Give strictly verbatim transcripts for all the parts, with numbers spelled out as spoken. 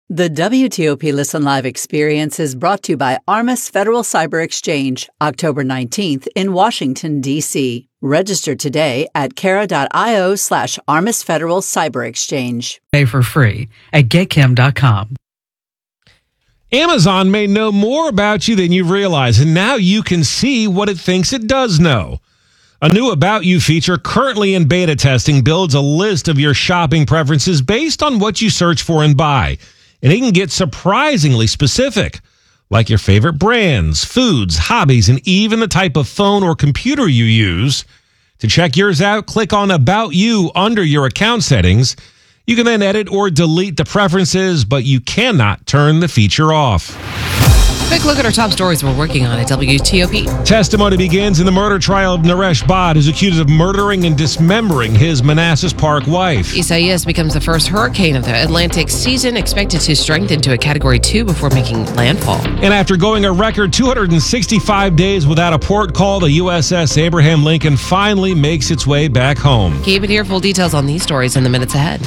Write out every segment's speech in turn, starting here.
The W T O P Listen Live experience is brought to you by Armis Federal Cyber Exchange, October nineteenth in Washington, D C Register today at cara.io slash Armis Federal Cyber Exchange. Pay for free at getchem dot com. Amazon may know more about you than you realize, and now you can see what it thinks it does know. A new About You feature currently in beta testing builds a list of your shopping preferences based on what you search for and buy. And it can get surprisingly specific, like your favorite brands, foods, hobbies, and even the type of phone or computer you use. To check yours out, click on About You under your account settings. You can then edit or delete the preferences, but you cannot turn the feature off. Quick look at our top stories we're working on at W T O P. Testimony begins in the murder trial of Naresh Bhatt, who's accused of murdering and dismembering his Manassas Park wife. Isaias becomes the first hurricane of the Atlantic season, expected to strengthen to a Category two before making landfall. And after going a record two hundred sixty-five days without a port call, the U S S Abraham Lincoln finally makes its way back home. Keep it here. Full details on these stories in the minutes ahead.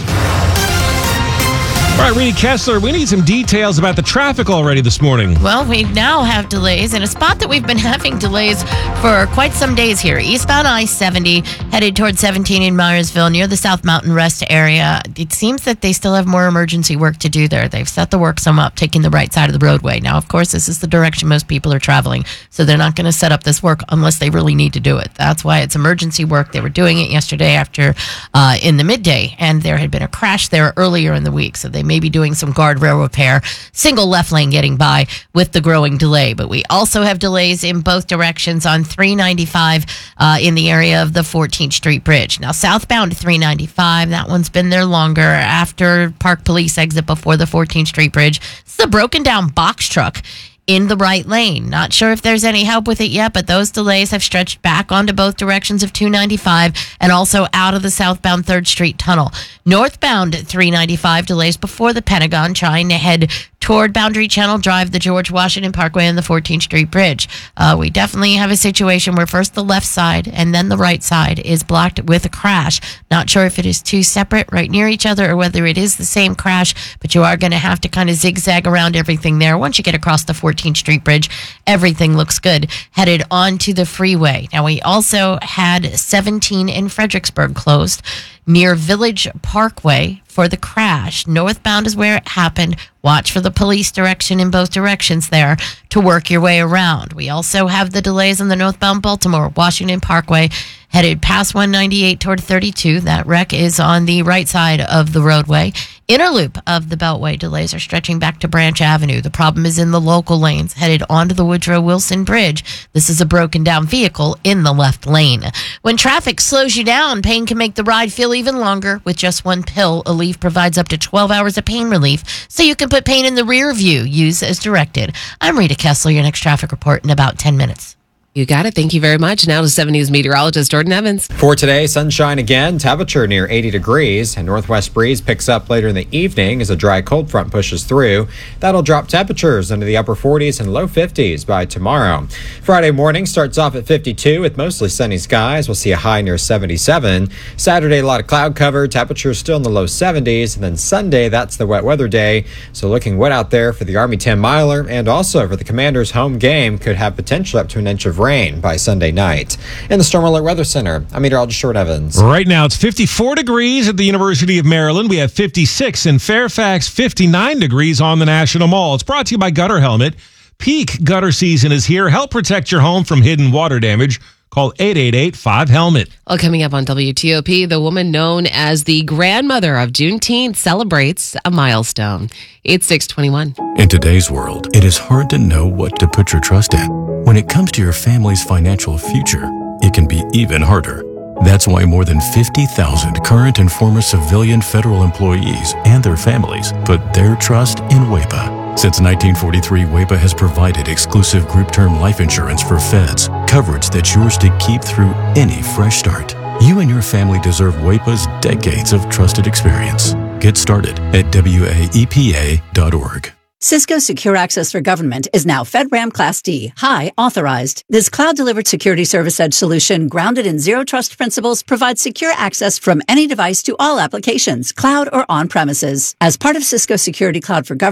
All right, Reedy Kessler, we need some details about the traffic already this morning. Well, we now have delays in a spot that we've been having delays for quite some days here. Eastbound I seventy, headed towards seventeen in Myersville, near the South Mountain Rest area. It seems that they still have more emergency work to do there. They've set the work some up, taking the right side of the roadway. Now, of course, this is the direction most people are traveling, so they're not going to set up this work unless they really need to do it. That's why it's emergency work. They were doing it yesterday after uh, in the midday, and there had been a crash there earlier in the week, so they may be doing some guardrail repair. Single left lane getting by with the growing delay. But we also have delays in both directions on three ninety-five uh, in the area of the fourteenth Street Bridge. Now, southbound three ninety-five, that one's been there longer after Park Police exit before the fourteenth Street Bridge. This is a broken down box truck in the right lane. Not sure if there's any help with it yet, but those delays have stretched back onto both directions of two ninety-five and also out of the southbound third Street Tunnel. Northbound three ninety-five delays before the Pentagon, trying to head toward Boundary Channel Drive, the George Washington Parkway, and the fourteenth Street Bridge. Uh, we definitely have a situation where first the left side and then the right side is blocked with a crash. Not sure if it is two separate right near each other or whether it is the same crash, but you are going to have to kind of zigzag around everything there. Once you get across the fourteenth Street Bridge, everything looks good. Headed onto the freeway. Now, we also had seventeen in Fredericksburg closed near Village Parkway for the crash. Northbound is where it happened. Watch for the police direction in both directions there to work your way around. We also have the delays on the northbound Baltimore Washington Parkway, headed past one ninety-eight toward thirty-two. That wreck is on the right side of the roadway. Inner loop of the Beltway delays are stretching back to Branch Avenue. The problem is in the local lanes, headed onto the Woodrow Wilson Bridge. This is a broken down vehicle in the left lane. When traffic slows you down, pain can make the ride feel even longer. With just one pill, Aleve provides up to twelve hours of pain relief, so you can put pain in the rear view. Use as directed. I'm Rita Kessler, your next traffic report in about ten minutes. You got it. Thank you very much. Now to seven News meteorologist Jordan Evans. For today, sunshine again, temperature near eighty degrees, and northwest breeze picks up later in the evening as a dry cold front pushes through. That'll drop temperatures into the upper forties and low fifties by tomorrow. Friday morning starts off at fifty-two with mostly sunny skies. We'll see a high near seventy-seven. Saturday, a lot of cloud cover, temperatures still in the low seventies, and then Sunday, that's the wet weather day. So looking wet out there for the Army ten miler, and also for the Commanders' home game, could have potential up to an inch of rain by Sunday night. In the Storm Alert Weather Center, I'm meteorologist Jordan Evans. Right now, it's fifty-four degrees at the University of Maryland. We have fifty-six in Fairfax, fifty-nine degrees on the National Mall. It's brought to you by Gutter Helmet. Peak gutter season is here. Help protect your home from hidden water damage. Call eight eight eight, five helmet. Well, coming up on W T O P, the woman known as the grandmother of Juneteenth celebrates a milestone. It's six twenty-one. In today's world, it is hard to know what to put your trust in. When it comes to your family's financial future, it can be even harder. That's why more than fifty thousand current and former civilian federal employees and their families put their trust in WAEPA. Since nineteen forty-three, WAEPA has provided exclusive group term life insurance for feds, coverage that's yours to keep through any fresh start. You and your family deserve WAEPA's decades of trusted experience. Get started at W A E P A dot org. Cisco Secure Access for Government is now FedRAMP Class D, high authorized. This cloud-delivered security service edge solution, grounded in zero trust principles, provides secure access from any device to all applications, cloud or on-premises. As part of Cisco Security Cloud for Government,